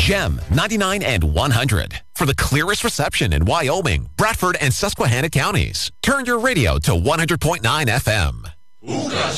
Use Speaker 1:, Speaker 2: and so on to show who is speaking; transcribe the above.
Speaker 1: Gem 99 and 100. For the clearest reception in Wyoming, Bradford, and Susquehanna counties. Turn your radio to 100.9 FM.